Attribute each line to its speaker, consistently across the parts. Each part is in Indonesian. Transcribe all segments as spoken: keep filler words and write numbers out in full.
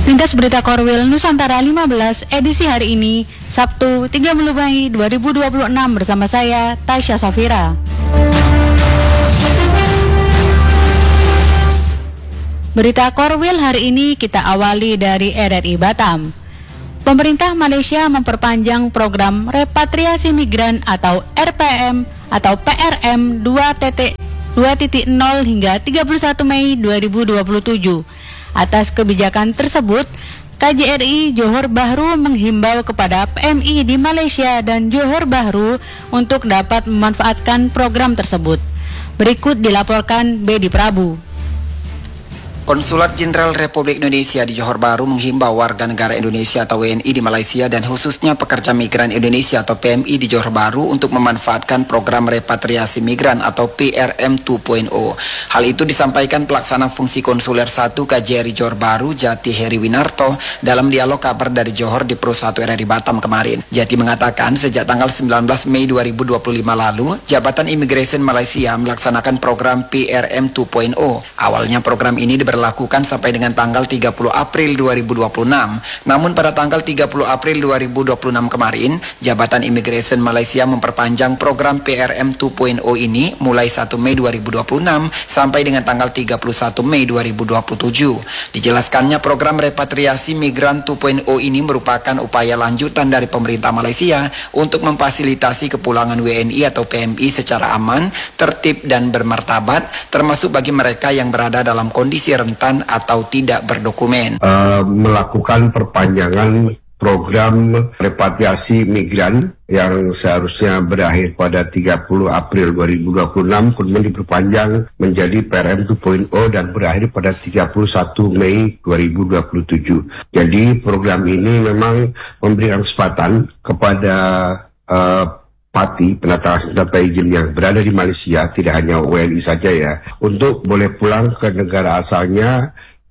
Speaker 1: Lintas Berita Korwil Nusantara lima belas edisi hari ini, Sabtu tiga puluh Mei dua ribu dua puluh enam bersama saya, Tasya Safira. Berita Korwil hari ini kita awali dari R R I Batam. Pemerintah Malaysia memperpanjang program repatriasi migran atau R P M atau P R M dua titik nol hingga tiga puluh satu Mei dua ribu dua puluh tujuh. Atas kebijakan tersebut, K J R I Johor Bahru menghimbau kepada P M I di Malaysia dan Johor Bahru untuk dapat memanfaatkan program tersebut. Berikut dilaporkan Bedi Prabu.
Speaker 2: Konsulat Jenderal Republik Indonesia di Johor Bahru menghimbau warga negara Indonesia atau W N I di Malaysia dan khususnya pekerja migran Indonesia atau P M I di Johor Bahru untuk memanfaatkan program repatriasi migran atau P R M dua titik nol. Hal itu disampaikan pelaksana fungsi konsuler satu K J R I Johor Bahru Jati Heri Winarto dalam dialog kabar dari Johor di Pro satu R R I Batam kemarin. Jati mengatakan sejak tanggal sembilan belas Mei dua ribu dua puluh lima lalu, Jabatan Imigresen Malaysia melaksanakan program P R M dua titik nol. Awalnya program ini diber berlakukan sampai dengan tanggal tiga puluh April dua ribu dua puluh enam. Namun pada tanggal tiga puluh April dua ribu dua puluh enam kemarin, Jabatan Imigresen Malaysia memperpanjang program P R M dua titik nol ini mulai satu Mei dua ribu dua puluh enam sampai dengan tanggal tiga puluh satu Mei dua ribu dua puluh tujuh. Dijelaskannya program repatriasi migran dua titik nol ini merupakan upaya lanjutan dari pemerintah Malaysia untuk memfasilitasi kepulangan W N I atau P M I secara aman, tertib dan bermartabat, termasuk bagi mereka yang berada dalam kondisi rentan atau tidak berdokumen.
Speaker 3: Uh, melakukan perpanjangan program repatriasi migran yang seharusnya berakhir pada tiga puluh April dua ribu dua puluh enam kemudian diperpanjang menjadi P R M dua titik nol dan berakhir pada tiga puluh satu Mei dua ribu dua puluh tujuh. Jadi program ini memang memberikan kesempatan kepada uh, Pati, penata tata izin yang berada di Malaysia, tidak hanya W N I saja ya, untuk boleh pulang ke negara asalnya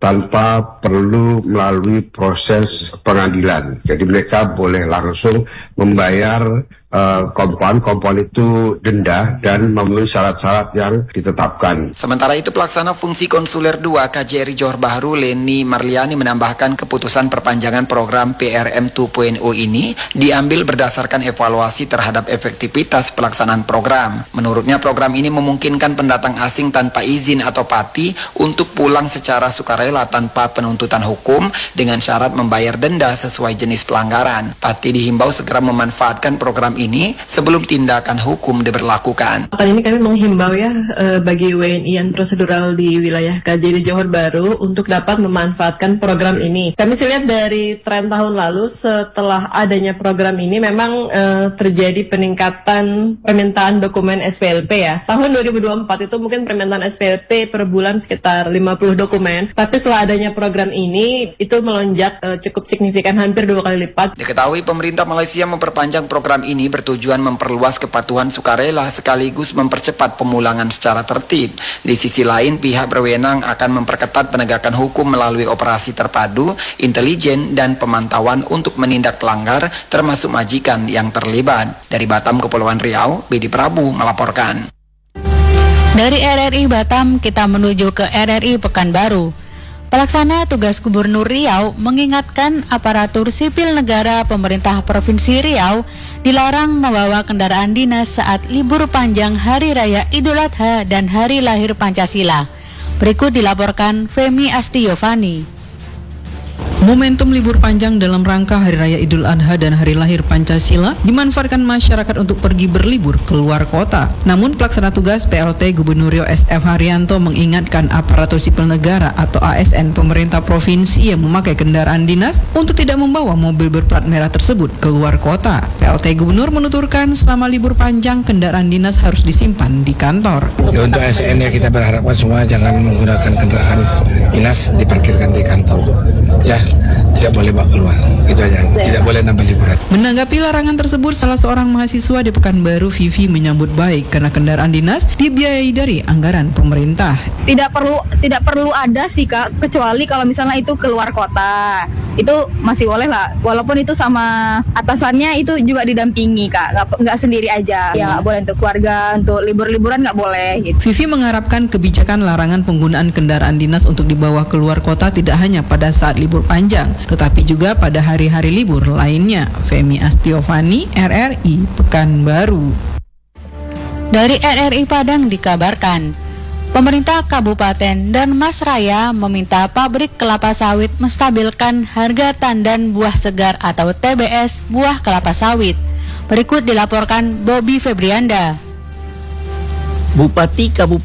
Speaker 3: tanpa perlu melalui proses pengadilan. Jadi mereka boleh langsung membayar uh, kompon, kompon itu denda dan memenuhi syarat-syarat yang ditetapkan.
Speaker 2: Sementara itu pelaksana fungsi konsuler dua K J R I Johor Bahru Leni Marliani menambahkan keputusan perpanjangan program P R M dua titik nol ini diambil berdasarkan evaluasi terhadap efektivitas pelaksanaan program. Menurutnya program ini memungkinkan pendatang asing tanpa izin atau pati untuk pulang secara sukarela tanpa penuntutan hukum dengan syarat membayar denda sesuai jenis pelanggaran. Pati dihimbau segera memanfaatkan program ini sebelum tindakan hukum diberlakukan.
Speaker 4: Kali ini kami menghimbau ya eh, bagi W N I yang prosedural di wilayah K J R I Johor Bahru untuk dapat memanfaatkan program ini. Kami sih lihat dari tren tahun lalu setelah adanya program ini memang eh, terjadi peningkatan permintaan dokumen S P L P ya. Tahun dua ribu dua puluh empat itu mungkin permintaan S P L P per bulan sekitar lima puluh dokumen, tapi setelah adanya program ini itu melonjak uh, cukup signifikan, hampir dua kali lipat.
Speaker 2: Diketahui pemerintah Malaysia memperpanjang program ini bertujuan memperluas kepatuhan sukarela sekaligus mempercepat pemulangan secara tertib. Di sisi lain, pihak berwenang akan memperketat penegakan hukum melalui operasi terpadu, intelijen dan pemantauan untuk menindak pelanggar termasuk majikan yang terlibat. Dari Batam, Kepulauan Riau, Bedi Prabu melaporkan.
Speaker 1: Dari R R I Batam kita menuju ke R R I Pekanbaru. Pelaksana tugas Gubernur Riau mengingatkan aparatur sipil negara pemerintah Provinsi Riau dilarang membawa kendaraan dinas saat libur panjang Hari Raya Idul Adha dan Hari Lahir Pancasila. Berikut dilaporkan Femi Astiyovani.
Speaker 5: Momentum libur panjang dalam rangka Hari Raya Idul Adha dan Hari Lahir Pancasila dimanfaatkan masyarakat untuk pergi berlibur keluar kota. Namun pelaksana tugas P L T Gubernur Riau S F Haryanto mengingatkan aparatur sipil negara atau A S N pemerintah provinsi yang memakai kendaraan dinas untuk tidak membawa mobil berplat merah tersebut keluar kota. P L T Gubernur menuturkan selama libur panjang kendaraan dinas harus disimpan di kantor.
Speaker 6: Ya, untuk A S N ya kita berharapkan semua jangan menggunakan kendaraan dinas diparkirkan di kantor. Ya, tidak boleh bawa keluar. Itu aja, tidak boleh nambah liburan.
Speaker 5: Menanggapi larangan tersebut, salah seorang mahasiswa di Pekanbaru, Vivi, menyambut baik karena kendaraan dinas dibiayai dari anggaran pemerintah.
Speaker 7: Tidak perlu tidak perlu ada sih Kak, kecuali kalau misalnya itu keluar kota. Itu masih boleh lah, walaupun itu sama atasannya itu juga didampingi Kak, nggak, nggak sendiri aja. Ya nggak boleh untuk keluarga, untuk libur-liburan nggak boleh gitu.
Speaker 5: Vivi mengharapkan kebijakan larangan penggunaan kendaraan dinas untuk dibawa keluar kota tidak hanya pada saat libur panjang, tetapi juga pada hari-hari libur lainnya. Femi Astiovani, R R I, Pekanbaru.
Speaker 1: Dari R R I Padang dikabarkan, pemerintah Kabupaten dan Masraya meminta pabrik kelapa sawit menstabilkan harga tandan buah segar atau T B S buah kelapa sawit. Berikut dilaporkan Bobby Febrianda.
Speaker 8: Bupati Kabupaten